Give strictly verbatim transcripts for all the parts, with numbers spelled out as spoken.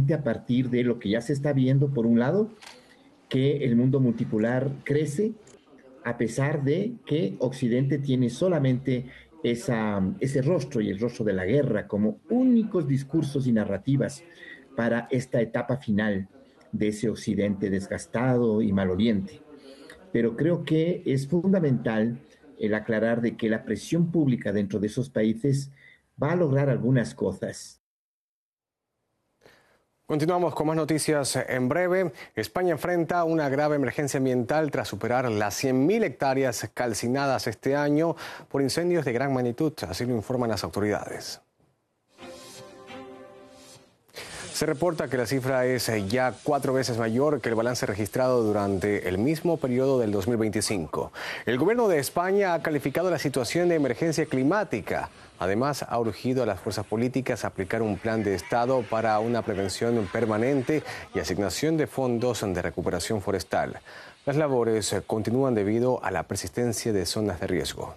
precisamente a partir de lo que ya se está viendo, por un lado, que el mundo multipolar crece, a pesar de que Occidente tiene solamente esa, ese rostro y el rostro de la guerra como únicos discursos y narrativas para esta etapa final de ese Occidente desgastado y maloliente. Pero creo que es fundamental el aclarar de que la presión pública dentro de esos países va a lograr algunas cosas. Continuamos con más noticias en breve. España enfrenta una grave emergencia ambiental tras superar las cien mil hectáreas calcinadas este año por incendios de gran magnitud, así lo informan las autoridades. Se reporta que la cifra es ya cuatro veces mayor que el balance registrado durante el mismo periodo del dos mil veinticinco. El gobierno de España ha calificado la situación de emergencia climática. Además, ha urgido a las fuerzas políticas a aplicar un plan de Estado para una prevención permanente y asignación de fondos de recuperación forestal. Las labores continúan debido a la persistencia de zonas de riesgo.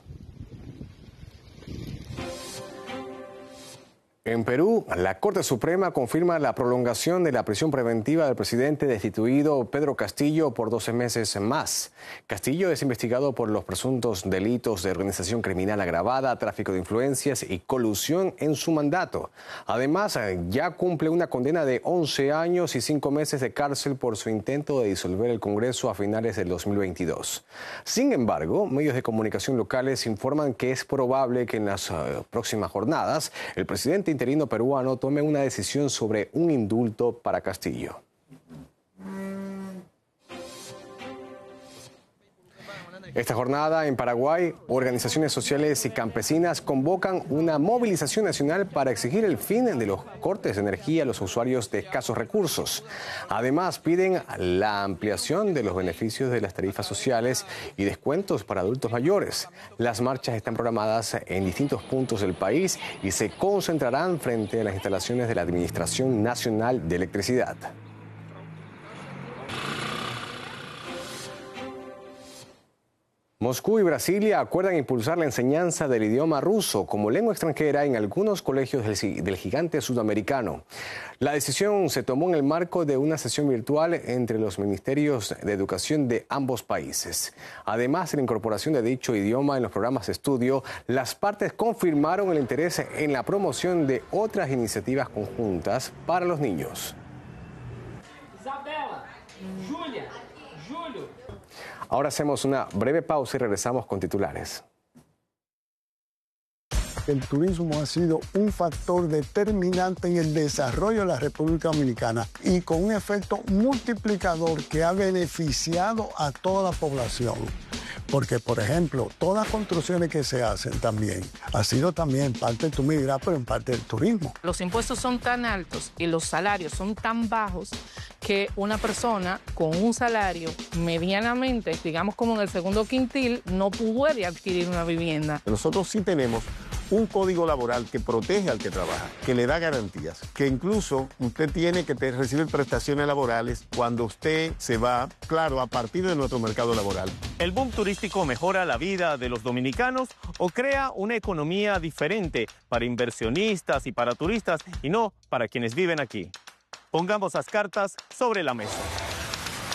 En Perú, la Corte Suprema confirma la prolongación de la prisión preventiva del presidente destituido Pedro Castillo por doce meses más. Castillo es investigado por los presuntos delitos de organización criminal agravada, tráfico de influencias y colusión en su mandato. Además, ya cumple una condena de once años y cinco meses de cárcel por su intento de disolver el Congreso a finales del dos mil veintidós. Sin embargo, medios de comunicación locales informan que es probable que en las uh, próximas jornadas el presidente interino peruano tome una decisión sobre un indulto para Castillo. Esta jornada en Paraguay, organizaciones sociales y campesinas convocan una movilización nacional para exigir el fin de los cortes de energía a los usuarios de escasos recursos. Además, piden la ampliación de los beneficios de las tarifas sociales y descuentos para adultos mayores. Las marchas están programadas en distintos puntos del país y se concentrarán frente a las instalaciones de la Administración Nacional de Electricidad. Moscú y Brasilia acuerdan impulsar la enseñanza del idioma ruso como lengua extranjera en algunos colegios del, del gigante sudamericano. La decisión se tomó en el marco de una sesión virtual entre los ministerios de educación de ambos países. Además de la incorporación de dicho idioma en los programas de estudio, las partes confirmaron el interés en la promoción de otras iniciativas conjuntas para los niños. Isabela, Julia, Julio. Ahora hacemos una breve pausa y regresamos con titulares. El turismo ha sido un factor determinante en el desarrollo de la República Dominicana y con un efecto multiplicador que ha beneficiado a toda la población. Porque, por ejemplo, todas las construcciones que se hacen también ha sido también parte del turismo, pero en parte del turismo. Los impuestos son tan altos y los salarios son tan bajos que una persona con un salario medianamente, digamos como en el segundo quintil, no puede adquirir una vivienda. Nosotros sí tenemos un código laboral que protege al que trabaja, que le da garantías, que incluso usted tiene que te, recibir prestaciones laborales cuando usted se va, claro, a partir de nuestro mercado laboral. ¿El boom turístico mejora la vida de los dominicanos o crea una economía diferente para inversionistas y para turistas y no para quienes viven aquí? Pongamos las cartas sobre la mesa.